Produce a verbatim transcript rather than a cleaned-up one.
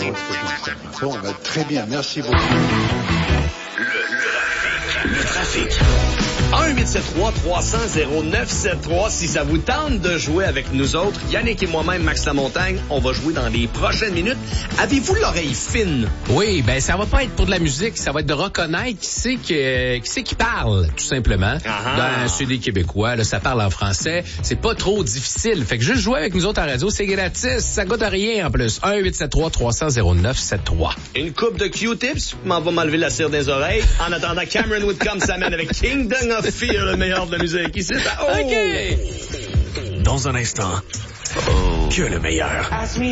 Bon, ben, très bien, merci beaucoup. Le trafic. un huit sept trois trois cents zéro neuf sept trois si ça vous tente de jouer avec nous autres. Yannick et moi-même, Max Lamontagne, on va jouer dans les prochaines minutes. Avez-vous l'oreille fine? Oui, ben ça va pas être pour de la musique, ça va être de reconnaître qui c'est que, qui c'est qui parle, tout simplement. Ah-ha. Dans c'est des Québécois, là, ça parle en français. C'est pas trop difficile. Fait que juste jouer avec nous autres en radio, c'est gratis. Ça coûte rien en plus. un huit sept trois trois cents zéro neuf sept trois. Une coupe de Q-tips, m'en va m'enlever la cire des oreilles. En attendant, Cameron Whitcomb s'amène avec Kingdom of Fear, le meilleur de la musique. Ici, ça... Oh! OK. Dans un instant, oh. que le meilleur.